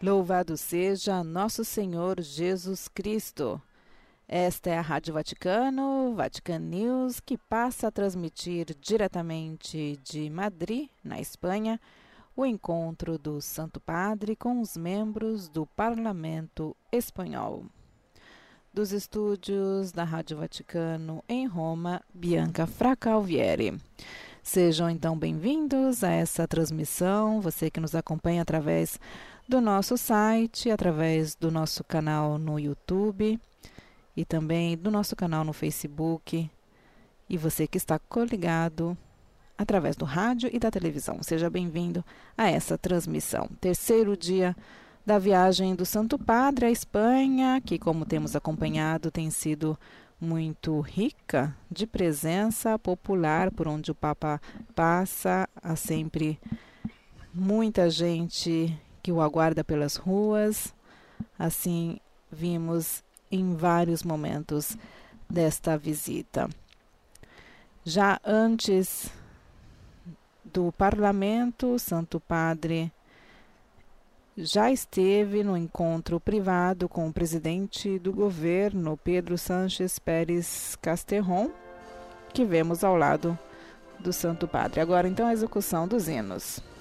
Louvado seja nosso Senhor Jesus Cristo. Esta é a Rádio Vaticano, Vatican News, que passa a transmitir diretamente de Madrid, na Espanha, o encontro do Santo Padre com os membros do Parlamento Espanhol. Dos estúdios da Rádio Vaticano em Roma, Bianca Fracalvieri. Sejam então bem-vindos a essa transmissão, você que nos acompanha através do nosso site, através do nosso canal no YouTube e também do nosso canal no Facebook, e você que está coligado através do rádio e da televisão. Seja bem-vindo a essa transmissão. Terceiro dia da viagem do Santo Padre à Espanha, que, como temos acompanhado, tem sido muito rica de presença popular por onde o Papa passa. Há sempre muita gente que o aguarda pelas ruas. Assim vimos em vários momentos desta visita. Já antes do Parlamento, o Santo Padre já esteve no encontro privado com o presidente do governo, Pedro Sánchez Pérez Casterron, que vemos ao lado do Santo Padre. Agora, então, a execução dos hinos.